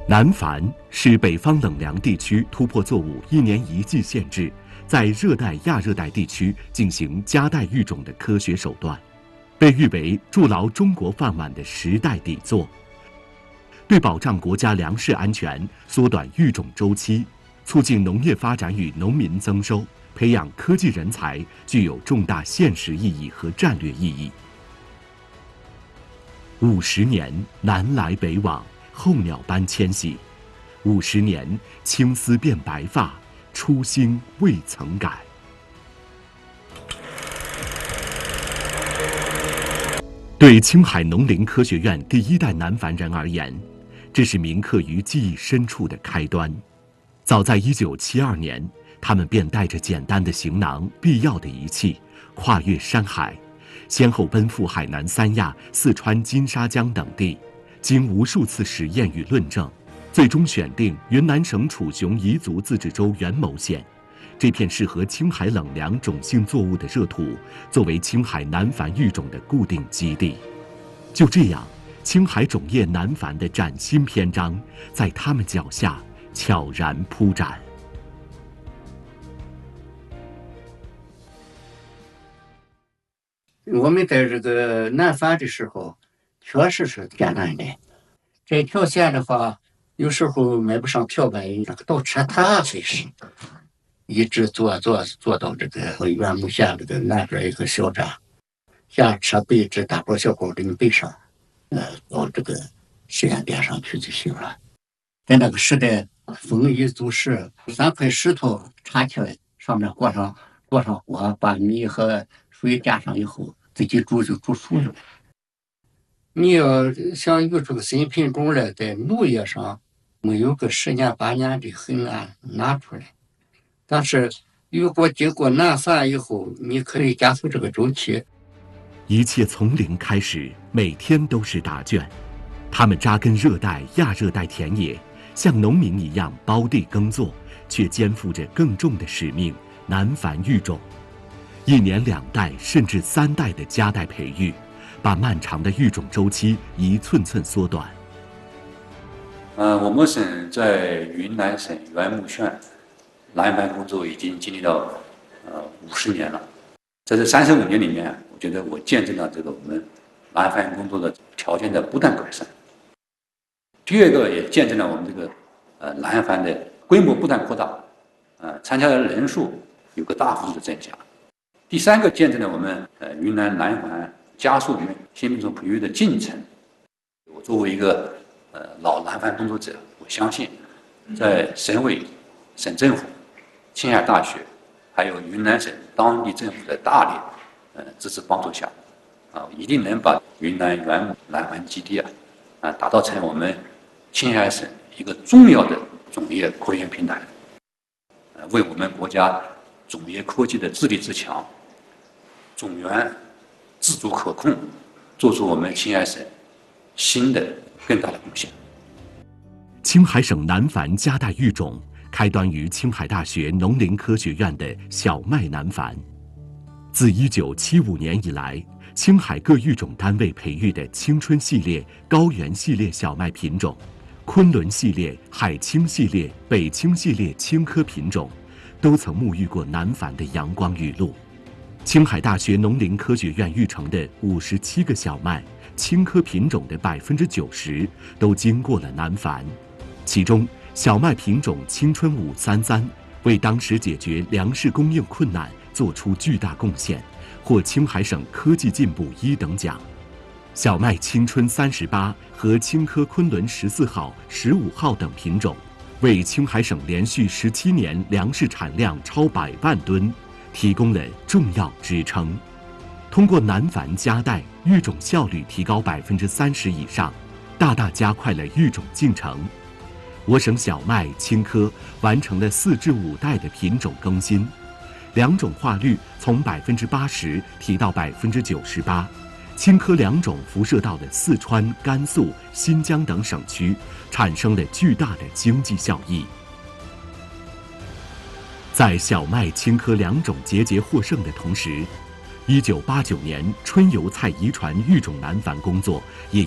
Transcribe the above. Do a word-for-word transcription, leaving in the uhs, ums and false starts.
南繁是北方冷凉地区突破作物一年一季限制，在热带亚热带地区进行加代育种的科学手段，被誉为筑牢中国饭碗的时代底座。对保障国家粮食安全、缩短育种周期、促进农业发展与农民增收、培养科技人才，具有重大现实意义和战略意义。五十年，南来北往，候鸟般迁徙；五十年，青丝变白发，初心未曾改。对青海农林科学院第一代南繁人而言，这是铭刻于记忆深处的开端。早在一九七二年，他们便带着简单的行囊、必要的仪器，跨越山海，先后奔赴海南三亚、四川金沙江等地，经无数次实验与论证，最终选定云南省楚雄彝族自治州元谋县这片适合青海冷凉种性作物的热土，作为青海南繁育种的固定基地。就这样，青海种业南繁的崭新篇章，在他们脚下悄然铺展。 我们在这个南繁的时候，确实是艰难的。这条线的话，有时候买不上票吧，那个倒车踏费事，一直坐坐坐到这个元谋县这个南边一个小站，下车背着大包小包领背上，呃，到这个实验点上去就行了。在那个时代，丰衣足食，三块石头插起来，上面裹上裹上火，把米和水加上以后，自己煮就煮熟了。你要想育出个新品种来，在农业上没有个十年八年的很难拿出来。但是如果经过南繁以后，你可以加速这个周期。 一切从零开始，每天都是答卷。他们扎根热带、亚热带田野，像农民一样包地耕作，却肩负着更重的使命——南繁育种。一年两代甚至三代的加代培育，把漫长的育种周期一寸寸缩短。 呃，我们省在云南省元谋县南繁工作已经经历了呃五十年了。在这三十五年里面，我觉得我见证了这个我们南繁工作的条件的不断改善。第二个也见证了我们这个呃南繁的规模不断扩大，呃参加的人数有个大幅度的增加。第三个见证了我们呃云南南繁加速新品种培育的进程。我作为一个呃老南繁工作者，我相信在省委、省政府、青海大学还有云南省当地政府的大力呃支持帮助下，啊，一定能把云南元谋南繁基地啊啊打造成我们青海省一个重要的种业科研平台，呃，为我们国家种业科技的自立自强、种源自主可控，做出我们青海省新的更大的贡献。 青海省南繁加代育种开端于青海大学农林科学院的小麦南繁。自一九七五年以来，青海各育种单位培育的青春系列、高原系列小麦品种、昆仑系列、海青系列、北青系列青稞品种，都曾沐浴过南繁的阳光雨露。青海大学农林科学院育成的五十七个小麦青稞品种的百分之九十都经过了南繁，其中小麦品种青春五三三为当时解决粮食供应困难做出巨大贡献，获青海省科技进步一等奖。小麦青春三十八和青稞昆仑十四号、十五号等品种，为青海省连续十七年粮食产量超百万吨提供了重要支撑。通过南繁加代，育种效率提高百分之三十以上，大大加快了育种进程。我省小麦、青稞完成了四至五代的品种更新，两种化率从百分之八十提到百分之九十八，青稞两种辐射到了四川、甘肃、新疆等省区，产生了巨大的经济效益。在小麦、青稞两种节节获胜的同时，一九八九年春油菜遗传育种南繁工作也